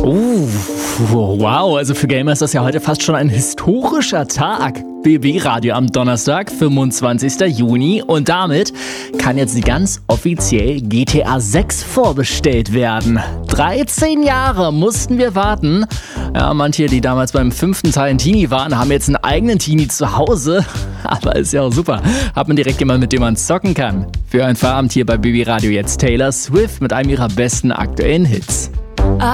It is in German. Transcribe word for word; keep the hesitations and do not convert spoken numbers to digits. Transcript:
Oh, wow, also für Gamer ist das ja heute fast schon ein historischer Tag. B B Radio am Donnerstag, fünfundzwanzigster Juni, und damit kann jetzt ganz offiziell G T A sechs vorbestellt werden. dreizehn Jahre mussten wir warten. Ja, manche, die damals beim fünften Teil ein Teenie waren, haben jetzt einen eigenen Teenie zu Hause. Aber ist ja auch super. Hat man direkt jemanden, mit dem man zocken kann. Für ein Feierabend hier bei B B Radio jetzt Taylor Swift mit einem ihrer besten aktuellen Hits.